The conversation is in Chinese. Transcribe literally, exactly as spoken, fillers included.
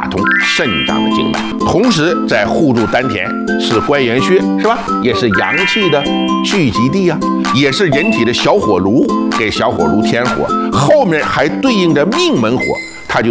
通肾脏的经脉，同时在护住丹田，是关元穴，是吧？也是阳气的聚集地啊，也是人体的小火炉，给小火炉添火。后面还对应着命门火，